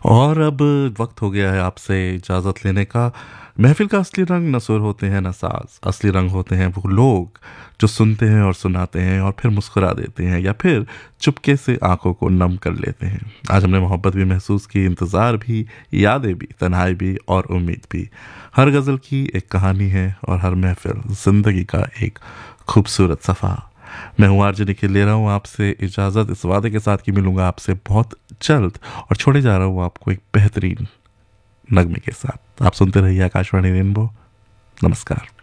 और अब वक्त हो गया है आपसे इजाज़त लेने का। महफ़िल का असली रंग न सुर होते हैं न साज़, असली रंग होते हैं वो लोग जो सुनते हैं और सुनाते हैं और फिर मुस्कुरा देते हैं या फिर चुपके से आँखों को नम कर लेते हैं। आज हमने मोहब्बत भी महसूस की, इंतज़ार भी, यादें भी, तन्हाई भी और उम्मीद भी। हर गज़ल की एक कहानी है और हर महफ़िल ज़िंदगी का एक खूबसूरत सफ़ा। मैं हूँ आरजे निखिल, ले रहा हूँ आपसे इजाज़त इस वादे के साथ कि मिलूँगा आपसे बहुत जल्द और छोड़े जा रहा हूँ आपको एक बेहतरीन नगमे के साथ। आप सुनते रहिए आकाशवाणी रेनबो। नमस्कार।